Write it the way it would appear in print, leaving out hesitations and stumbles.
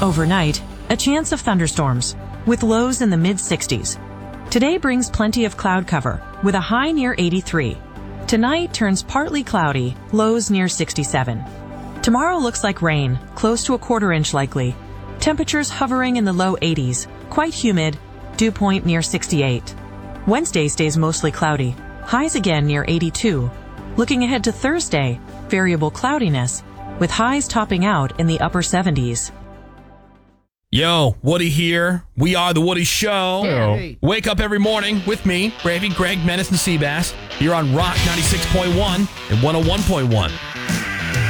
Overnight, a chance of thunderstorms, with lows in the mid-60s. Today brings plenty of cloud cover, with a high near 83. Tonight turns partly cloudy, lows near 67. Tomorrow looks like rain, close to a quarter inch likely. Temperatures hovering in the low 80s, quite humid, dew point near 68. Wednesday stays mostly cloudy, highs again near 82. Looking ahead to Thursday, variable cloudiness, with highs topping out in the upper 70s. Yo, Woody here. We are The Woody Show. Hey. Wake up every morning with me, Gravy, Greg, Menace, and Seabass. You're on Rock 96.1 and 101.1.